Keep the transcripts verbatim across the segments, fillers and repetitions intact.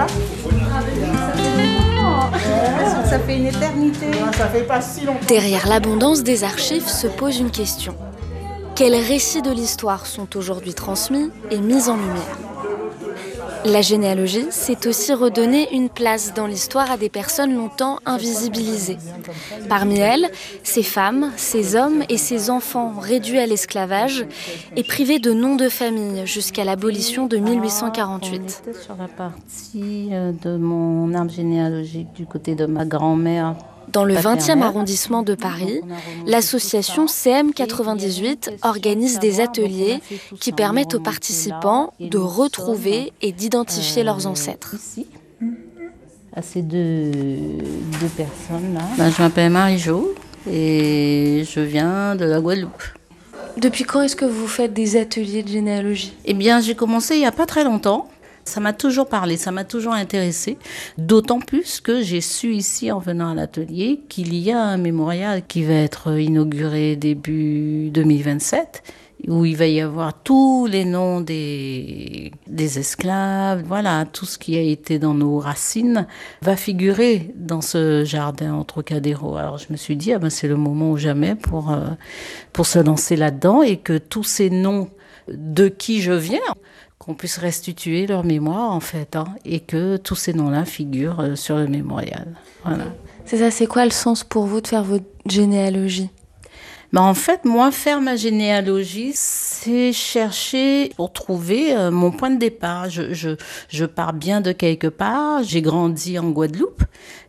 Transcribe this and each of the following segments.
Ça fait une éternité. Ça fait pas si longtemps. Derrière l'abondance des archives se pose une question. Quels récits de l'histoire sont aujourd'hui transmis et mis en lumière ? La généalogie, c'est aussi redonner une place dans l'histoire à des personnes longtemps invisibilisées. Parmi elles, ces femmes, ces hommes et ces enfants réduits à l'esclavage et privés de noms de famille jusqu'à l'abolition de mille huit cent quarante-huit. On était sur la partie de mon arbre généalogique du côté de ma grand-mère. Dans le vingtième arrondissement de Paris, l'association C M quatre-vingt-dix-huit organise des ateliers qui permettent aux participants de retrouver et d'identifier leurs ancêtres. Ici, à ces deux, deux personnes-là. Ben, je m'appelle Marie-Jo et je viens de la Guadeloupe. Depuis quand est-ce que vous faites des ateliers de généalogie ? Eh bien, j'ai commencé il n'y a pas très longtemps. Ça m'a toujours parlé, ça m'a toujours intéressée, d'autant plus que j'ai su ici, en venant à l'atelier, qu'il y a un mémorial qui va être inauguré début deux mille vingt-sept, où il va y avoir tous les noms des, des esclaves, voilà, tout ce qui a été dans nos racines va figurer dans ce jardin au Trocadéro. Alors je me suis dit, ah ben c'est le moment ou jamais pour, euh, pour se lancer là-dedans et que tous ces noms de qui je viens, qu'on puisse restituer leur mémoire en fait, hein, et que tous ces noms-là figurent euh, sur le mémorial. Voilà. C'est ça, c'est quoi le sens pour vous de faire votre généalogie ? Ben, en fait, moi, faire ma généalogie, c'est chercher pour trouver euh, mon point de départ. Je, je, je pars bien de quelque part, j'ai grandi en Guadeloupe.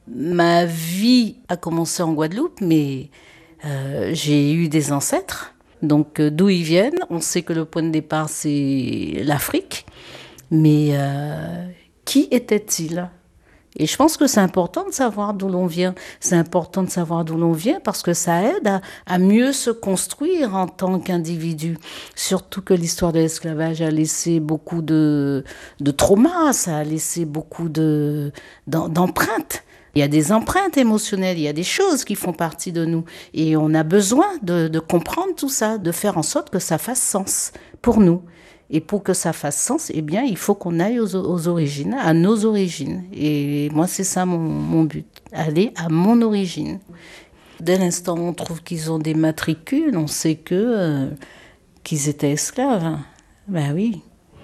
Ma vie a commencé en Guadeloupe, mais euh, j'ai eu des ancêtres. Donc, euh, d'où ils viennent, on sait que le point de départ, c'est l'Afrique. Mais euh, qui était-il ? Et je pense que c'est important de savoir d'où l'on vient. C'est important de savoir d'où l'on vient parce que ça aide à, à mieux se construire en tant qu'individu. Surtout que l'histoire de l'esclavage a laissé beaucoup de, de traumas, ça a laissé beaucoup de, d'empreintes. Il y a des empreintes émotionnelles, il y a des choses qui font partie de nous. Et on a besoin de, de comprendre tout ça, de faire en sorte que ça fasse sens pour nous. Et pour que ça fasse sens, eh bien, il faut qu'on aille aux, aux origines, à nos origines. Et moi, c'est ça mon, mon but, aller à mon origine. Dès l'instant où on trouve qu'ils ont des matricules, on sait que, euh, qu'ils étaient esclaves. Ben oui.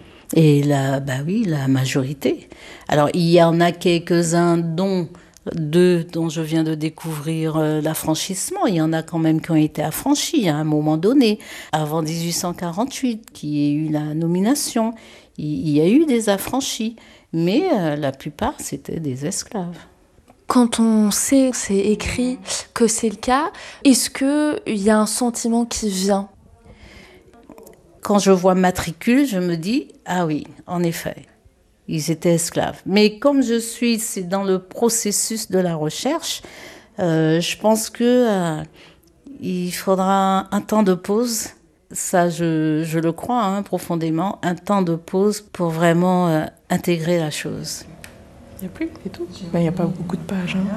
Et la, ben oui, la majorité. Alors, il y en a quelques-uns dont... Deux dont je viens de découvrir euh, l'affranchissement. Il y en a quand même qui ont été affranchis à un moment donné, avant dix-huit cent quarante-huit, qui ait eu la nomination. Il, il y a eu des affranchis, mais euh, la plupart, c'était des esclaves. Quand on sait, c'est écrit, que c'est le cas, est-ce qu'il y a un sentiment qui vient ? Quand je vois matricule, je me dis, ah oui, en effet. Ils étaient esclaves. Mais comme je suis c'est dans le processus de la recherche, euh, je pense que euh, il faudra un temps de pause. Ça, je, je le crois hein, profondément, un temps de pause pour vraiment euh, intégrer la chose. Il n'y a plus, c'est tout. Il ben, n'y a pas beaucoup de pages. Hein.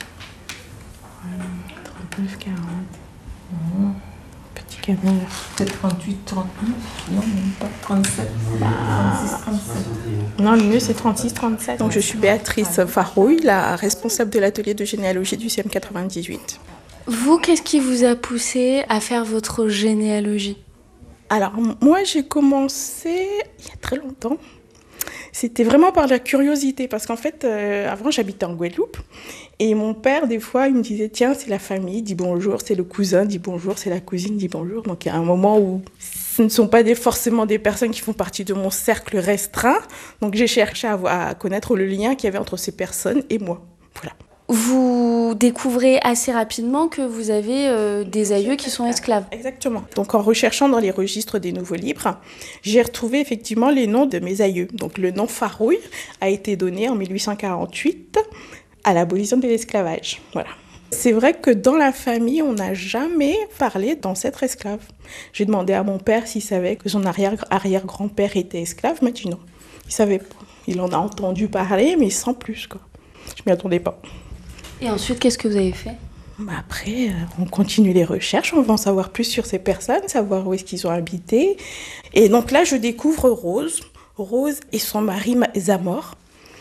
trente-neuf, quarante. Mmh. Petit canard. Peut-être trente-huit, trente-neuf. Non, même pas. trente-sept. trente-six, trente-sept. Non, le mieux, c'est trente-six, trente-sept. Donc, je suis Béatrice Farouille, la responsable de l'atelier de généalogie du C M quatre-vingt-dix-huit. Vous, qu'est-ce qui vous a poussé à faire votre généalogie ? Alors, moi, j'ai commencé il y a très longtemps. C'était vraiment par la curiosité, parce qu'en fait, euh, avant, j'habitais en Guadeloupe. Et mon père, des fois, il me disait, tiens, c'est la famille, dis bonjour, c'est le cousin, dis bonjour, c'est la cousine, dis bonjour. Donc, il y a un moment où ce ne sont pas des, forcément des personnes qui font partie de mon cercle restreint. Donc, j'ai cherché à, à connaître le lien qu'il y avait entre ces personnes et moi. Voilà. Vous découvrez assez rapidement que vous avez euh, des aïeux qui sont esclaves. Exactement. Donc, en recherchant dans les registres des nouveaux livres, j'ai retrouvé effectivement les noms de mes aïeux. Donc, le nom Farouille a été donné en mille huit cent quarante-huit à l'abolition de l'esclavage. Voilà. C'est vrai que dans la famille, on n'a jamais parlé d'ancêtre esclave. J'ai demandé à mon père s'il savait que son arrière-arrière-grand-père était esclave. Il m'a dit non. Il savait pas. Il en a entendu parler, mais sans plus, quoi. Je m'y attendais pas. Et ensuite, qu'est-ce que vous avez fait ? Après, on continue les recherches, on va en savoir plus sur ces personnes, savoir où est-ce qu'ils ont habité. Et donc là, je découvre Rose, Rose et son mari Zamor.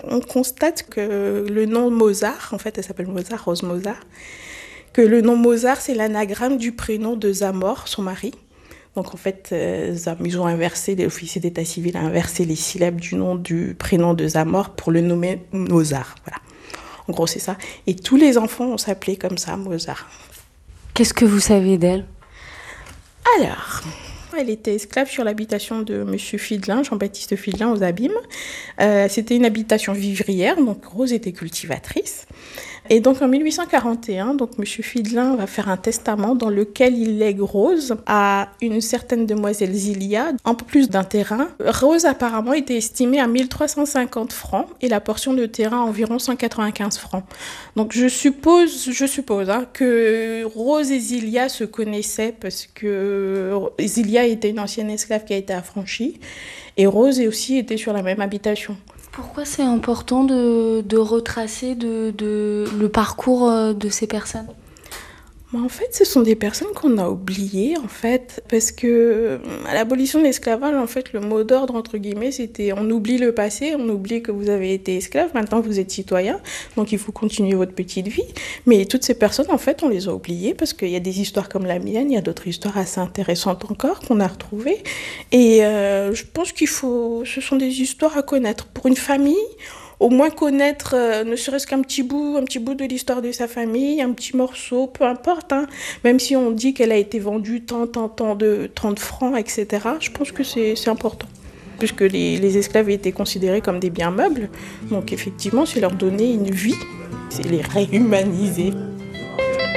On constate que le nom Mozart, en fait elle s'appelle Mozart, Rose Mozart, que le nom Mozart c'est l'anagramme du prénom de Zamor, son mari. Donc en fait, euh, ils ont inversé, l'officier d'état civil a inversé les syllabes du nom du prénom de Zamor pour le nommer Mozart. Voilà. En gros, c'est ça. Et tous les enfants ont s'appelé comme ça, Mozart. Qu'est-ce que vous savez d'elle ? Alors, elle était esclave sur l'habitation de M. Fidelin, Jean-Baptiste Fidelin, aux Abîmes. Euh, c'était une habitation vivrière, donc Rose était cultivatrice. Et donc en mille huit cent quarante et un, donc M. Fidelin va faire un testament dans lequel il lègue Rose à une certaine demoiselle Zilia, en plus d'un terrain. Rose apparemment était estimée à mille trois cent cinquante francs et la portion de terrain à environ cent quatre-vingt-quinze francs. Donc je suppose, je suppose hein, que Rose et Zilia se connaissaient parce que Zilia était une ancienne esclave qui a été affranchie et Rose aussi était sur la même habitation. Pourquoi c'est important de, de retracer de, de, le parcours de ces personnes ? En fait, ce sont des personnes qu'on a oubliées, en fait, parce que à l'abolition de l'esclavage, en fait, le mot d'ordre, entre guillemets, c'était on oublie le passé, on oublie que vous avez été esclave, maintenant vous êtes citoyen, donc il faut continuer votre petite vie. Mais toutes ces personnes, en fait, on les a oubliées parce qu'il y a des histoires comme la mienne, il y a d'autres histoires assez intéressantes encore qu'on a retrouvées. Et euh, je pense qu'il faut, ce sont des histoires à connaître pour une famille. Au moins connaître, euh, ne serait-ce qu'un petit bout, un petit bout de l'histoire de sa famille, un petit morceau, peu importe. Hein. Même si on dit qu'elle a été vendue tant, tant, tant de trente francs, et cetera. Je pense que c'est, c'est important. Puisque les, les esclaves étaient considérés comme des biens meubles. Donc effectivement, c'est leur donner une vie. C'est les réhumaniser.